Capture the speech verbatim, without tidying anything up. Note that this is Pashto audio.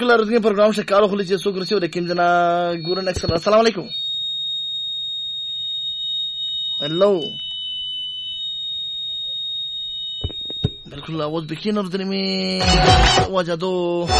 بالکل ارزګي پروګرام شکارو خو چې څوک رسیو د کیم جنا ګورن اکثر. السلام علیکم. هلو بالکل आवाज بکین اور درمی واجدو